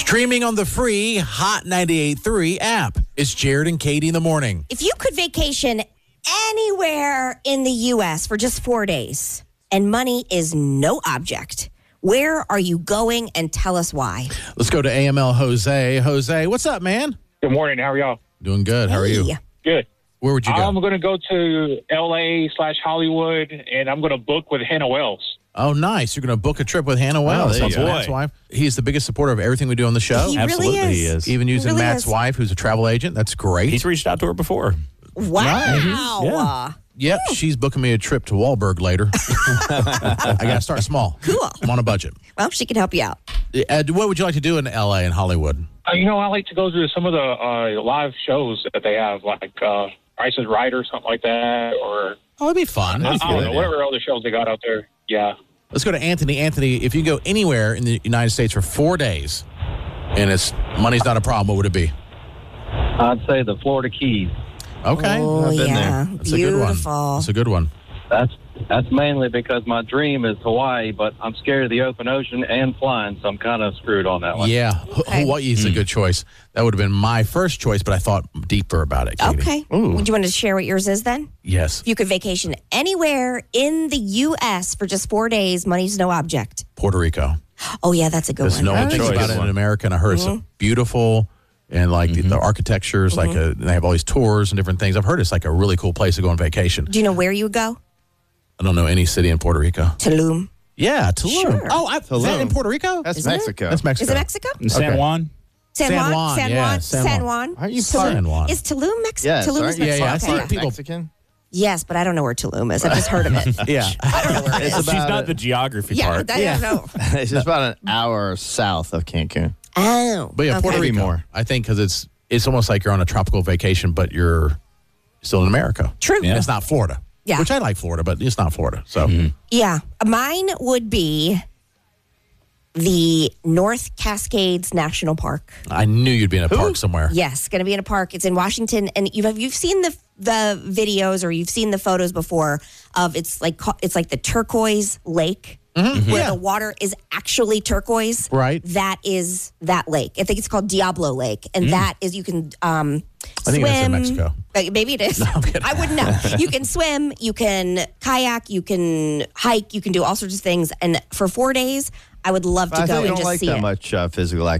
Streaming on the free Hot 98.3 app. It's Jared and Katie in the morning. If you could vacation anywhere in the U.S. for just 4 days and money is no object, where are you going, and tell us why? Let's go to AML Jose. Jose, what's up, man? Good morning. How are y'all? Doing good. How are you? Hey. Good. Where would you go? I'm going to go to L.A./Hollywood, and I'm going to book with Hannah Wells. Oh, nice. You're going to book a trip with Hannah Wells. there you That's go. Matt's wife. He's the biggest supporter of everything we do on the show. He Absolutely, really is. he is. Even using really Matt's is. wife, who's a travel agent. That's great. He's reached out to her before. Wow. Yeah. Yep, she's booking me a trip to Wahlberg later. I got to start small. Cool. I'm on a budget. Well, she can help you out. What would you like to do in L.A. and Hollywood? I like to go to some of the live shows that they have, like Price is Right or something like that, or Oh, it'd be fun. I don't know, whatever other shows they got out there. Yeah. Let's go to Anthony. Anthony, if you go anywhere in the United States for 4 days and money's not a problem, what would it be? I'd say the Florida Keys. Okay. Oh, I've been yeah. there. That's a good one. Beautiful. That's a good one. That's mainly because my dream is Hawaii, but I'm scared of the open ocean and flying, so I'm kind of screwed on that one. Yeah. Okay. Hawaii is a good choice. That would have been my first choice, but I thought deeper about it, Katie. Okay. Would you want to share what yours is then? Yes. If you could vacation anywhere in the U.S. for just 4 days, money's no object. Puerto Rico. Oh, yeah, that's a good Because one. no one thinks choice. about it in America, and I heard it's beautiful. And like the architecture is like they have all these tours and different things. I've heard it's like a really cool place to go on vacation. Do you know where you would go? I don't know any city in Puerto Rico. Tulum. Yeah, Tulum. Sure. Oh, is that in Puerto Rico? That's Isn't it? Mexico. That's Mexico. Is it Mexico? And San Okay. Juan? San Juan? San Juan, yeah, San San Juan. Juan. Aren't you San Juan. Is Tulum Mexico? Yes, Tulum aren't is you? Mexico. Yeah, I Okay, see yeah. people- Mexican? Yes, but I don't know where Tulum is. I've just heard of it. Yeah. I don't know where it is. It's She's not the geography Yeah, part. I don't know. It's just about an hour south of Cancun. Oh. But yeah, okay. Puerto Maybe Rico. more. I think because it's almost like you're on a tropical vacation, but you're still in America. True. And it's not Florida. Yeah. Which I like Florida, but it's not Florida. So Yeah. Mine would be the North Cascades National Park. I knew you'd be in a park somewhere. Yes, going to be in a park. It's in Washington, and you've seen the videos or you've seen the photos before of it's like the turquoise lake where the water is actually turquoise. Right. That is that lake. I think it's called Diablo Lake, and that is you can I think that's in swim. Mexico. Maybe it is. I'm kidding. I wouldn't know. You can swim, you can kayak, you can hike, you can do all sorts of things. And for 4 days, I would love to I go think and I don't just like see that it. much physical activity.